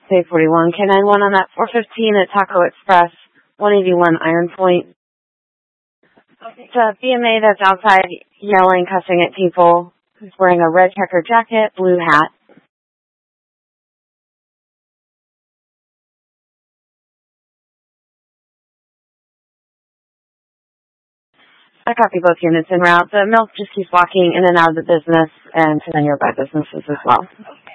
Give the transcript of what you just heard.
Day 41, K91 on that 415 at Taco Express, 181 Iron Point. It's a BMA that's outside yelling, cussing at people. He's wearing a red checker jacket, blue hat. I copy both units en route. The milk just keeps walking in and out of the business and to the nearby businesses as well.